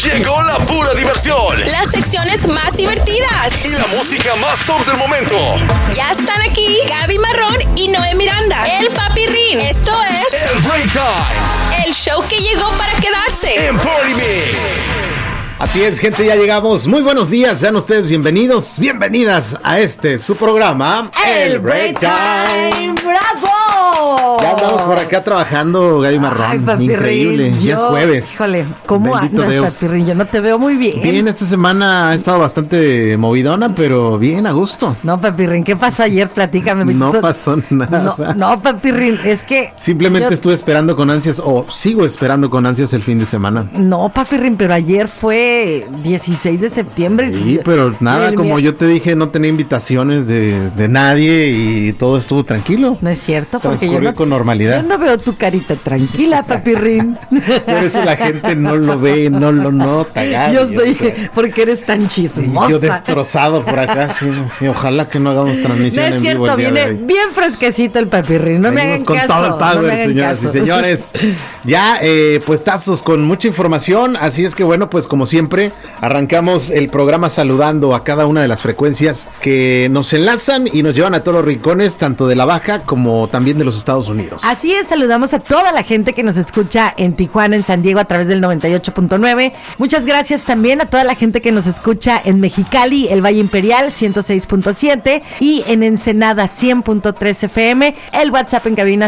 Llegó la pura diversión. Las secciones más divertidas. Y la música más top del momento. Ya están aquí Gaby Marrón y Noé Miranda. El Papirrín. Esto es El Break Time. el show que llegó para quedarse. En Party Mix. Así es, gente, ya llegamos. Muy buenos días, sean ustedes bienvenidos, bienvenidas a su programa, El Break Time. ¡Bravo! Ya andamos por acá trabajando, Gaby Marrón. Ay, Papirrín, Increíble, ya es jueves. Híjole, ¿cómo Bendito andas, Dios. Papirrín? Yo no te veo muy bien. Bien, esta semana ha estado bastante movidona, pero bien, a gusto. No, Papirrín, ¿qué pasó ayer? Platícame. No pasó nada. No, Papirrín, es que... Simplemente estuve esperando con ansias, o sigo esperando con ansias el fin de semana. No, Papirrín, pero ayer fue 16 de septiembre. Sí, pero nada, como yo te dije, no tenía invitaciones de nadie y todo estuvo tranquilo. No es cierto, porque Transcurrió con normalidad. Yo no veo tu carita tranquila, Papirrín. Por eso la gente no lo ve, no lo nota, Gaby. Yo sé, porque eres tan Y chismosa. yo destrozado por acá, sí, ojalá que no hagamos transmisión No es en vivo cierto, el día de viene hoy. bien fresquecito el Papirrín. No me Venimos hagan con caso. todo el no me power, hagan señoras caso. y señores. Ya, puestazos con mucha información. Así es que bueno, pues como siempre, arrancamos el programa saludando a cada una de las frecuencias que nos enlazan y nos llevan a todos los rincones, tanto de la Baja como también de los Estados Unidos. Así es, saludamos a toda la gente que nos escucha en Tijuana, en San Diego a través del 98.9. Muchas gracias también a toda la gente que nos escucha en Mexicali, el Valle Imperial 106.7 y en Ensenada 100.3 FM. El WhatsApp en cabina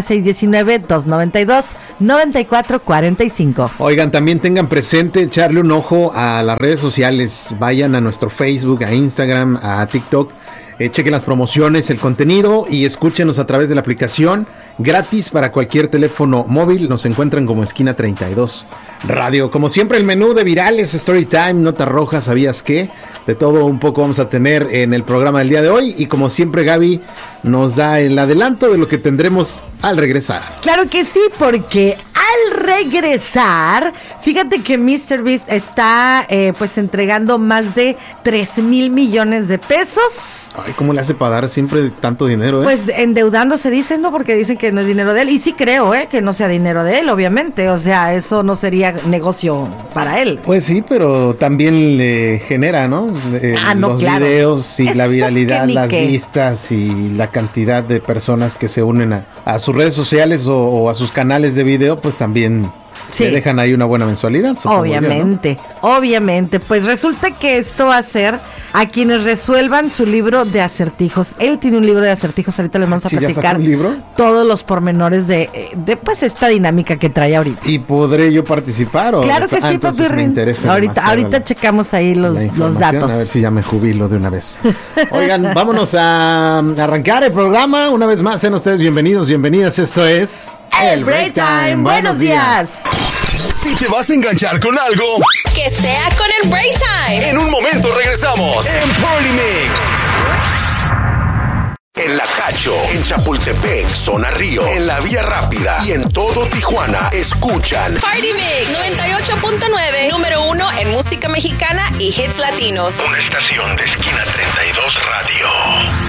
619-292-9445. Oigan, también tengan presente echarle un ojo a las redes sociales. Vayan a nuestro Facebook, a Instagram, a TikTok. Chequen las promociones, el contenido y escúchenos a través de la aplicación gratis para cualquier teléfono móvil. Nos encuentran como Esquina 32 Radio. Como siempre, el menú de virales, Storytime, Notas Rojas, ¿sabías qué? De todo un poco vamos a tener en el programa del día de hoy. Y como siempre, Gaby nos da el adelanto de lo que tendremos al regresar. Claro que sí, porque al regresar, fíjate que MrBeast está pues entregando más de 3,000 millones de pesos. Ay, ¿cómo le hace para dar siempre tanto dinero, Pues endeudándose, dicen, ¿no? Porque dicen que no es dinero de él. Y sí creo, que no sea dinero de él, obviamente. O sea, eso no sería negocio para él. Pues sí, pero también le genera, ¿no? No, los claro. videos y Eso la viralidad, que ni las qué. vistas y la cantidad de personas que se unen a sus redes sociales o a sus canales de video, pues también Sí. le dejan ahí una buena mensualidad, supongo yo, ¿no? Obviamente. Pues resulta que esto va a ser a quienes resuelvan su libro de acertijos. Él tiene un libro de acertijos, ahorita les vamos a ¿Sí, ya sacó platicar un libro? todos los pormenores de pues esta dinámica que trae ahorita. ¿Y podré yo participar? Claro que sí, entonces me Papirrín. interesa demasiado Ahorita la checamos ahí los información, datos. A ver si ya me jubilo de una vez. Oigan, vámonos a arrancar el programa. Una vez más, sean ustedes bienvenidos, bienvenidas. Esto es El Break Time. Buenos días. Si te vas a enganchar con algo, Que sea con el Break Time. en un momento regresamos en Party Mix. En La Cacho, en Chapultepec, Zona Río, en la Vía Rápida y en todo Tijuana, escuchan Party Mix 98.9, número 1 en música mexicana y hits latinos. una estación de Esquina 32 Radio.